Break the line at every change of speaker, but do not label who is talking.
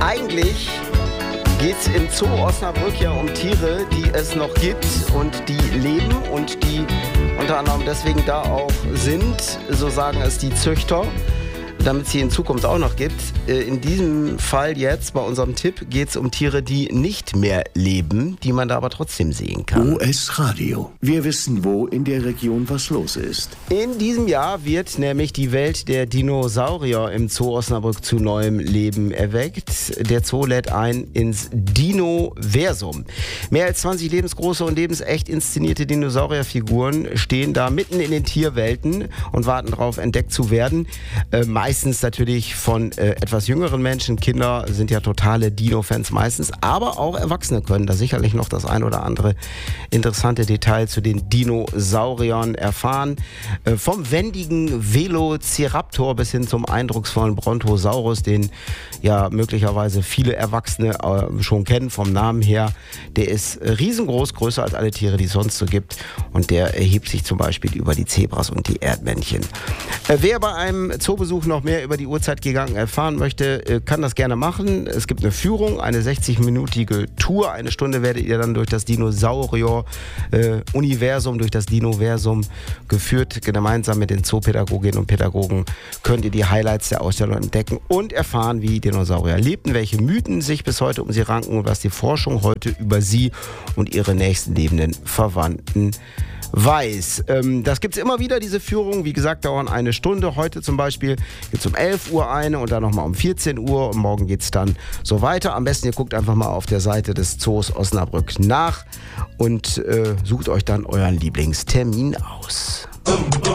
Eigentlich geht es im Zoo Osnabrück ja um Tiere, die es noch gibt und die leben und die unter anderem deswegen da auch sind, so sagen es die Züchter, damit es sie in Zukunft auch noch gibt. In diesem Fall jetzt, bei unserem Tipp, geht es um Tiere, die nicht mehr leben, die man da aber trotzdem sehen kann.
OS Radio. Wir wissen, wo in der Region was los ist.
In diesem Jahr wird nämlich die Welt der Dinosaurier im Zoo Osnabrück zu neuem Leben erweckt. Der Zoo lädt ein ins Dinoversum. Mehr als 20 lebensgroße und lebensecht inszenierte Dinosaurierfiguren stehen da mitten in den Tierwelten und warten darauf, entdeckt zu werden. Meistens natürlich von etwas jüngeren Menschen. Kinder sind ja totale Dino-Fans meistens, aber auch Erwachsene können da sicherlich noch das ein oder andere interessante Detail zu den Dinosauriern erfahren. Vom wendigen Velociraptor bis hin zum eindrucksvollen Brontosaurus, den ja möglicherweise viele Erwachsene schon kennen vom Namen her. Der ist riesengroß, größer als alle Tiere, die es sonst so gibt, und der erhebt sich zum Beispiel über die Zebras und die Erdmännchen. Wer bei einem Zoobesuch noch mehr über die Urzeitgedanken erfahren möchte, kann das gerne machen. Es gibt eine Führung, eine 60-minütige Tour. Eine Stunde werdet ihr dann durch das Dinosaurier-Universum, durch das Dinoversum geführt. Gemeinsam mit den Zoopädagoginnen und Pädagogen könnt ihr die Highlights der Ausstellung entdecken und erfahren, wie Dinosaurier lebten, welche Mythen sich bis heute um sie ranken und was die Forschung heute über sie und ihre nächsten lebenden Verwandten weiß. Das gibt es immer wieder, diese Führungen. Wie gesagt, dauern eine Stunde. Heute zum Beispiel gibt es um 11 Uhr eine und dann nochmal um 14 Uhr. Und morgen geht es dann so weiter. Am besten, ihr guckt einfach mal auf der Seite des Zoos Osnabrück nach und sucht euch dann euren Lieblingstermin aus.